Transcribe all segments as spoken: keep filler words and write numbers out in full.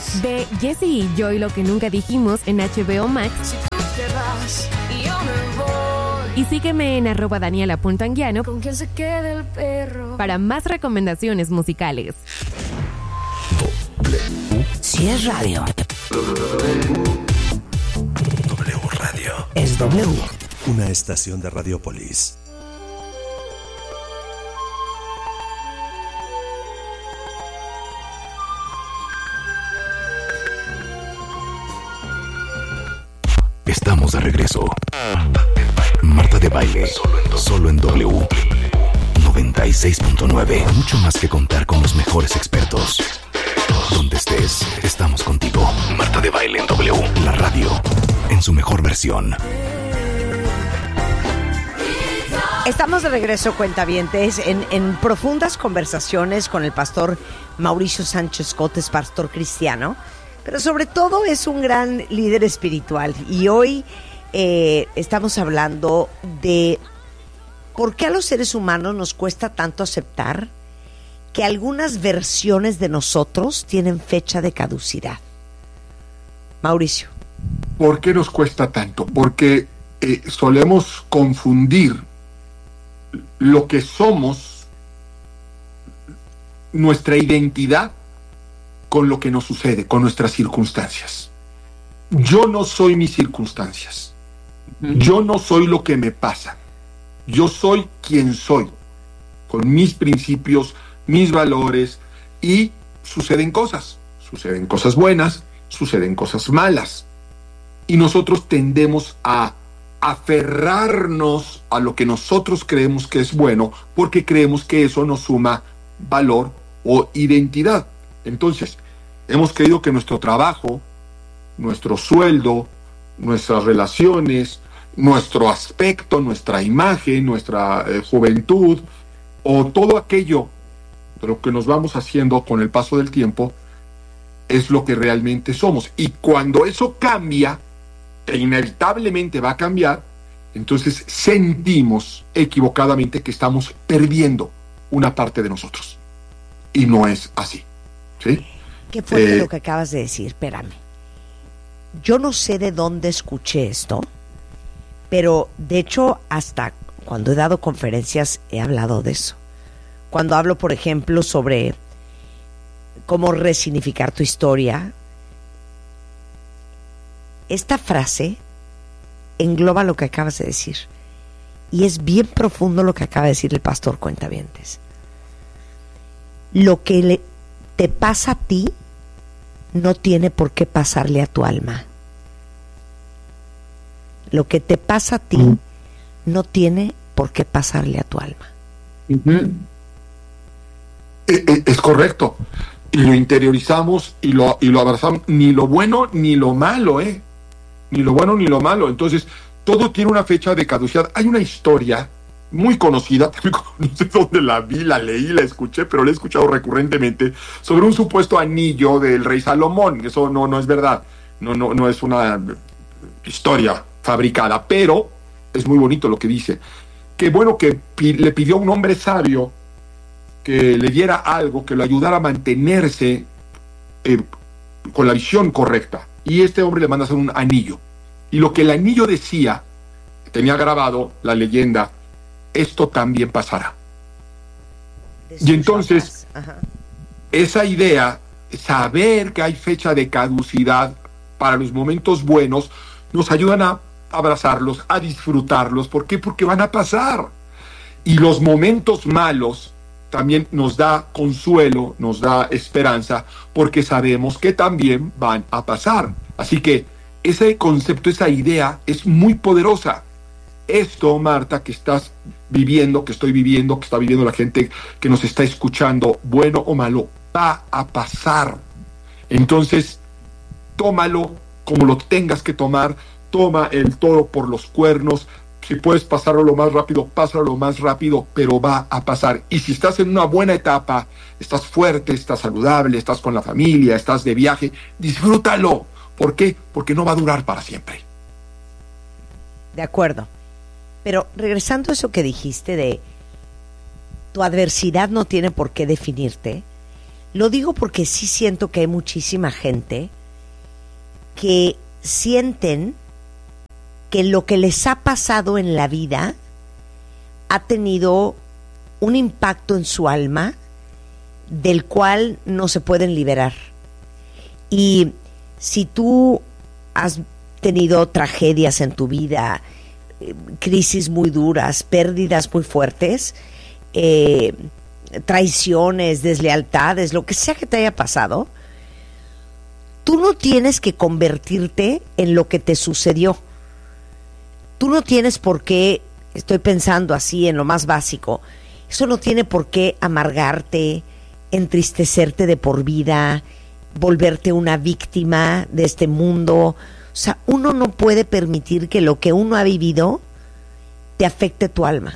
Ve Jessie y yo y lo que nunca dijimos en H B O Max. Si tú te vas y yo me voy. Y sígueme en arroba daniela.anguiano Con quien se quede el perro. para más recomendaciones musicales. Si es radio, W Radio. es W. Una estación de Radiopolis. Estamos de regreso. Marta de Baile. Solo en W. noventa y seis punto nueve. Mucho más que contar con los mejores expertos. Donde estés, estamos contigo. Marta de Baile en W. La radio. En su mejor versión. Estamos de regreso, cuentavientes, en, en profundas conversaciones con el pastor Mauricio Sánchez Cotes, pastor cristiano, pero sobre todo es un gran líder espiritual. Y hoy eh, estamos hablando de por qué a los seres humanos nos cuesta tanto aceptar que algunas versiones de nosotros tienen fecha de caducidad. Mauricio. ¿Por qué nos cuesta tanto? Porque eh, solemos confundir lo que somos, nuestra identidad, con lo que nos sucede, con nuestras circunstancias. Yo no soy mis circunstancias. Yo no soy lo que me pasa. Yo soy quien soy, con mis principios, mis valores, y suceden cosas. Suceden cosas buenas, suceden cosas malas. Y nosotros tendemos a aferrarnos a lo que nosotros creemos que es bueno, porque creemos que eso nos suma valor o identidad. Entonces, hemos creído que nuestro trabajo, nuestro sueldo, nuestras relaciones, nuestro aspecto, nuestra imagen, nuestra eh, juventud, o todo aquello de lo que nos vamos haciendo con el paso del tiempo, es lo que realmente somos. Y cuando eso cambia, e inevitablemente va a cambiar, entonces sentimos equivocadamente que estamos perdiendo una parte de nosotros. Y no es así. ¿Sí? Qué fuerte Eh, lo que acabas de decir, espérame. Yo no sé de dónde escuché esto, pero de hecho hasta cuando he dado conferencias he hablado de eso. Cuando hablo, por ejemplo, sobre cómo resignificar tu historia, esta frase engloba lo que acabas de decir. Y es bien profundo lo que acaba de decir el pastor Cuentavientes. Lo que le, te pasa a ti no tiene por qué pasarle a tu alma. Lo que te pasa a ti mm. no tiene por qué pasarle a tu alma. Uh-huh. Es, es correcto. Y lo interiorizamos y lo, y lo abrazamos. Ni lo bueno ni lo malo, ¿eh? Ni lo bueno ni lo malo. Entonces, todo tiene una fecha de caducidad. Hay una historia muy conocida, no sé dónde la vi, la leí, la escuché, pero la he escuchado recurrentemente, sobre un supuesto anillo del rey Salomón. Eso no, no es verdad. No, no, no es una historia fabricada, pero es muy bonito lo que dice. Que bueno, que pi- le pidió a un hombre sabio que le diera algo que lo ayudara a mantenerse eh, con la visión correcta. Y este hombre le manda a hacer un anillo. Y lo que el anillo decía, tenía grabado la leyenda: esto también pasará. Y entonces, esa idea, saber que hay fecha de caducidad para los momentos buenos, nos ayudan a abrazarlos, a disfrutarlos. ¿Por qué? Porque van a pasar. Y los momentos malos también nos da consuelo, nos da esperanza, porque sabemos que también van a pasar. Así que ese concepto, esa idea es muy poderosa. Esto, Marta, que estás viviendo, que estoy viviendo, que está viviendo la gente que nos está escuchando, bueno o malo, va a pasar. Entonces, tómalo como lo tengas que tomar. Toma el toro por los cuernos. Si puedes pasarlo lo más rápido, pásalo lo más rápido, pero va a pasar. Y si estás en una buena etapa, estás fuerte, estás saludable, estás con la familia, estás de viaje, disfrútalo. ¿Por qué? Porque no va a durar para siempre. De acuerdo. Pero regresando a eso que dijiste de tu adversidad no tiene por qué definirte, Lo digo porque sí siento que hay muchísima gente que sienten que lo que les ha pasado en la vida ha tenido un impacto en su alma del cual no se pueden liberar. Y si tú has tenido tragedias en tu vida, crisis muy duras, pérdidas muy fuertes, eh, traiciones, deslealtades, lo que sea que te haya pasado, tú no tienes que convertirte en lo que te sucedió. Tú no tienes por qué, estoy pensando así en lo más básico, eso no tiene por qué amargarte, entristecerte de por vida, volverte una víctima de este mundo. O sea, uno no puede permitir que lo que uno ha vivido te afecte tu alma.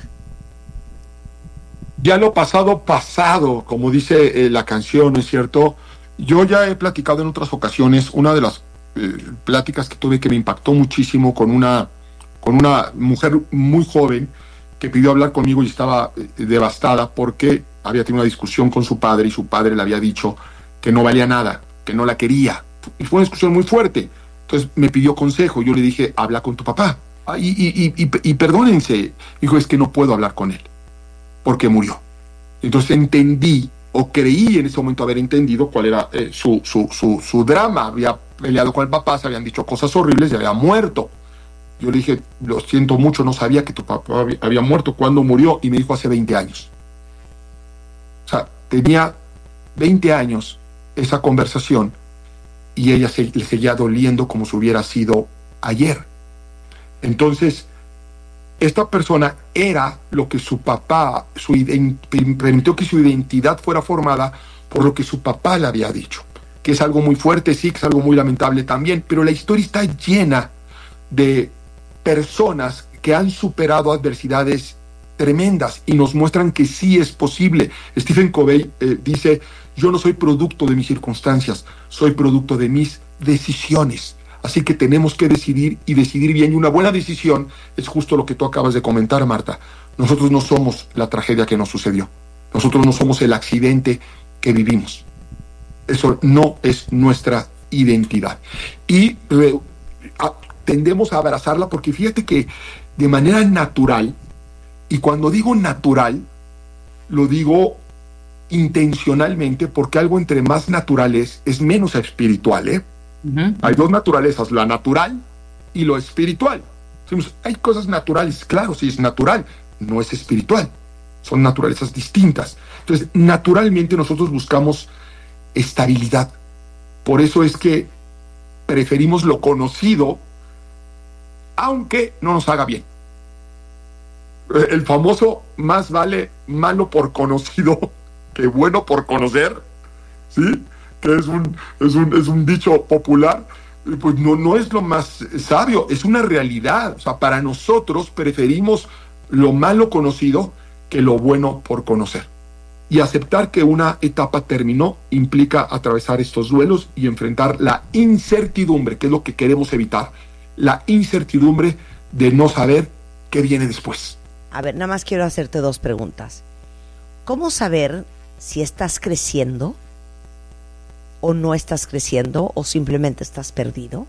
Ya lo pasado, pasado, como dice eh, la canción, ¿no es cierto? Yo ya he platicado en otras ocasiones, una de las eh, pláticas que tuve que me impactó muchísimo con una, con una mujer muy joven que pidió hablar conmigo y estaba eh, devastada porque había tenido una discusión con su padre y su padre le había dicho que no valía nada, que no la quería. Y fue una discusión muy fuerte. Entonces me pidió consejo. Yo le dije, habla con tu papá. Ah, y, y, y, y, y perdónense. Dijo, es que no puedo hablar con él porque murió. Entonces entendí, o creí en ese momento haber entendido cuál era eh, su, su, su, su drama. Había peleado con el papá, se habían dicho cosas horribles y había muerto. Yo le dije, lo siento mucho, no sabía que tu papá había, había muerto. ¿Cuándo murió? Y me dijo, hace veinte años. O sea, tenía veinte años esa conversación y ella se, le seguía doliendo como si hubiera sido ayer. Entonces, esta persona era lo que su papá, su permitió que su identidad fuera formada por lo que su papá le había dicho, que es algo muy fuerte, sí, que es algo muy lamentable también, pero la historia está llena de personas que han superado adversidades tremendas y nos muestran que sí es posible. Stephen Covey eh, dice, yo no soy producto de mis circunstancias, soy producto de mis decisiones. Así que tenemos que decidir y decidir bien. Y una buena decisión es justo lo que tú acabas de comentar, Marta. Nosotros no somos la tragedia que nos sucedió. Nosotros no somos el accidente que vivimos. Eso no es nuestra identidad. Y eh, a, tendemos a abrazarla porque fíjate que de manera natural, y cuando digo natural, lo digo intencionalmente porque algo entre más natural es, es menos espiritual, ¿eh? Uh-huh. Hay dos naturalezas, la natural y lo espiritual. Decimos, hay cosas naturales, claro, sí es natural, no es espiritual, son naturalezas distintas. Entonces, naturalmente nosotros buscamos estabilidad. Por eso es que preferimos lo conocido, aunque no nos haga bien. El famoso más vale malo por conocido que bueno por conocer, ¿sí? Que es un, es un, es un dicho popular, pues no, no es lo más sabio, es una realidad. O sea, para nosotros preferimos lo malo conocido que lo bueno por conocer. Y aceptar que una etapa terminó implica atravesar estos duelos y enfrentar la incertidumbre, que es lo que queremos evitar, la incertidumbre de no saber qué viene después. A ver, nada más quiero hacerte dos preguntas. ¿Cómo saber si estás creciendo o no estás creciendo o simplemente estás perdido?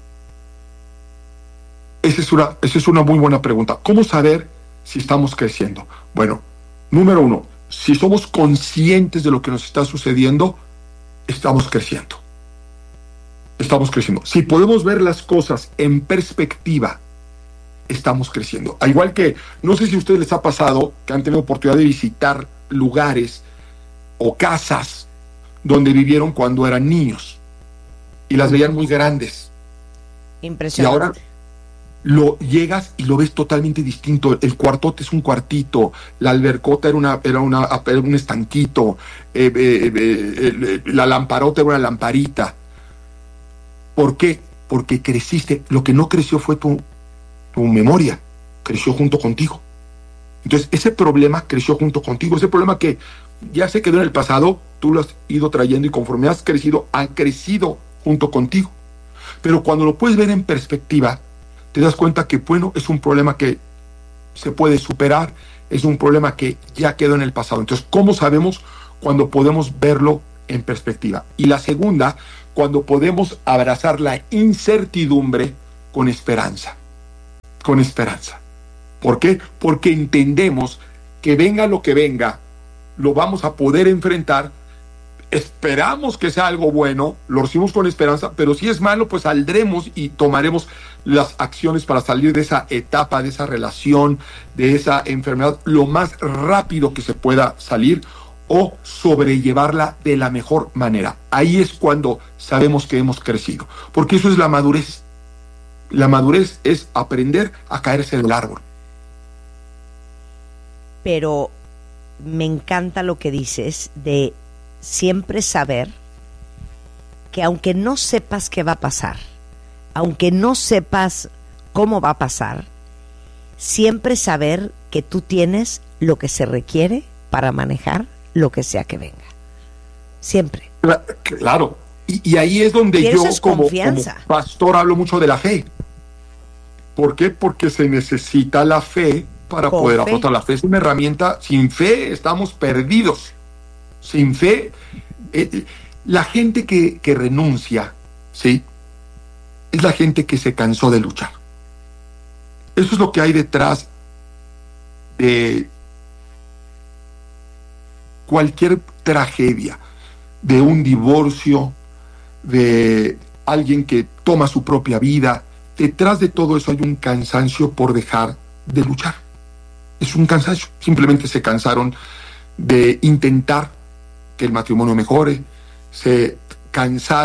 Esa es una, esa es una muy buena pregunta. ¿Cómo saber si estamos creciendo? Bueno, número uno, si somos conscientes de lo que nos está sucediendo, estamos creciendo. Estamos creciendo. Si podemos ver las cosas en perspectiva, estamos creciendo. Al igual que, no sé si a ustedes les ha pasado que han tenido oportunidad de visitar lugares o casas donde vivieron cuando eran niños y las veían muy grandes. Impresionante. Y ahora lo llegas y lo ves totalmente distinto. El cuartote es un cuartito, la albercota era una era una era un estanquito, eh, eh, eh, eh, la lamparota era una lamparita. ¿Por qué? Porque creciste. Lo que no creció fue tu, tu memoria, creció junto contigo. Entonces ese problema creció junto contigo, ese problema que ya se quedó en el pasado, tú lo has ido trayendo y conforme has crecido, han crecido junto contigo. Pero cuando lo puedes ver en perspectiva, te das cuenta que, bueno, es un problema que se puede superar, es un problema que ya quedó en el pasado. Entonces, ¿cómo sabemos cuando podemos verlo en perspectiva. Y la segunda, cuando podemos abrazar la incertidumbre con esperanza, con esperanza. ¿Por qué? Porque entendemos que venga lo que venga, lo vamos a poder enfrentar. Esperamos que sea algo bueno, lo recibimos con esperanza, pero si es malo, pues saldremos y tomaremos las acciones para salir de esa etapa, de esa relación, de esa enfermedad, lo más rápido que se pueda salir o sobrellevarla de la mejor manera. Ahí es cuando sabemos que hemos crecido, porque eso es la madurez. La madurez es aprender a caerse del árbol. Pero me encanta lo que dices de siempre saber que aunque no sepas qué va a pasar, aunque no sepas cómo va a pasar, siempre saber que tú tienes lo que se requiere para manejar lo que sea que venga. Siempre. Claro. Y, y ahí es donde yo como, como pastor hablo mucho de la fe. ¿Por qué? Porque se necesita la fe para Con poder fe. afrontar. La fe es una herramienta. Sin fe estamos perdidos. Sin fe, eh, la gente que, que renuncia, ¿sí? Es la gente que se cansó de luchar. Eso es lo que hay detrás de cualquier tragedia, de un divorcio, de alguien que toma su propia vida. Detrás de todo eso hay un cansancio por dejar de luchar. Es un cansancio. Simplemente se cansaron de intentar que el matrimonio mejore, se cansaron